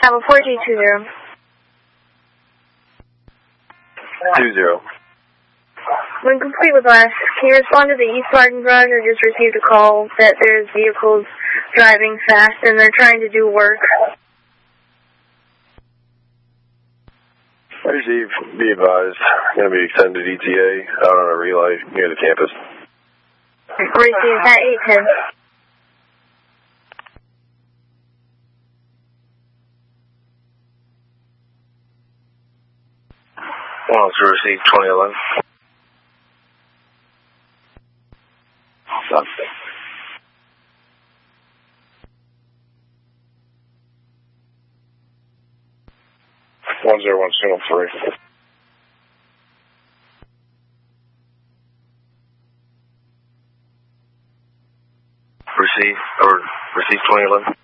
Have a 4220. 20. When complete with us, can you respond to the East parking garage? I just received a call that there's vehicles driving fast and they're trying to do work. I received, be advised, going to be extended ETA out on a relay near the campus. Received at 810. Well, it's received 2011. Something. 101 signal 3. Receive 2011.